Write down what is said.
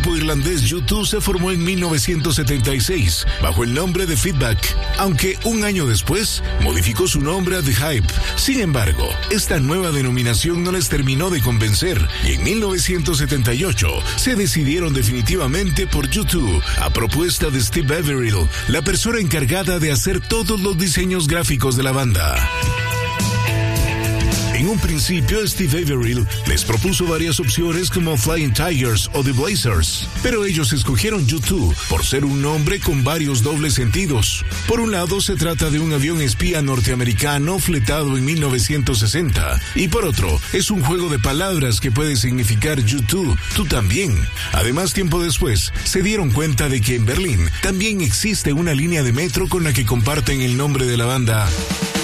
grupo irlandés U2 se formó en 1976 bajo el nombre de Feedback, aunque un año después modificó su nombre a The Hype. Sin embargo, esta nueva denominación no les terminó de convencer y en 1978 se decidieron definitivamente por U2, a propuesta de Steve Averill, la persona encargada de hacer todos los diseños gráficos de la banda. En un principio, Steve Averill les propuso varias opciones como Flying Tigers o The Blazers, pero ellos escogieron U2 por ser un nombre con varios dobles sentidos. Por un lado, se trata de un avión espía norteamericano fletado en 1960, y por otro, es un juego de palabras que puede significar U2, tú también. Además, tiempo después, se dieron cuenta de que en Berlín también existe una línea de metro con la que comparten el nombre de la banda.